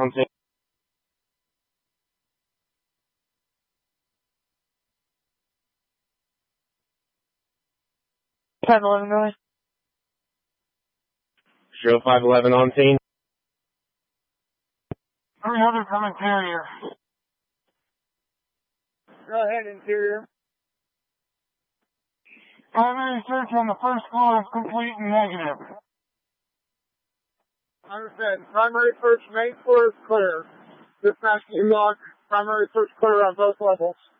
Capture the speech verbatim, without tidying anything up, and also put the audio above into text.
on scene. ten eleven really? Show five eleven on scene. three hundred from interior. Go ahead, interior. Primary search on the first floor is complete and negative. Understand. Primary search main floor is clear. Dispatch log. Primary search clear on both levels.